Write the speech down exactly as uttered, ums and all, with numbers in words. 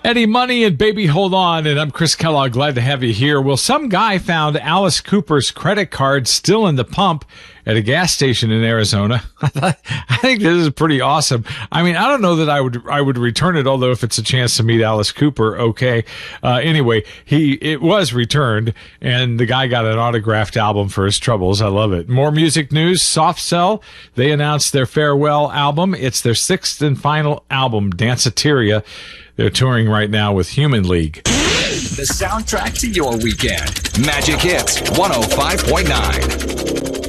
Eddie Money and Baby Hold On, and I'm Chris Kellogg. Glad to have you here. Well, some guy found Alice Cooper's credit card still in the pump at a gas station in Arizona. I think this is pretty awesome. I mean, I don't know that I would I would return it, although if it's a chance to meet Alice Cooper, okay. Uh, anyway, he it was returned, and the guy got an autographed album for his troubles. I love it. More music news. Soft Cell, they announced their farewell album. It's their sixth and final album, Danceteria. They're touring right now with Human League. The soundtrack to your weekend. Magic Hits one oh five point nine.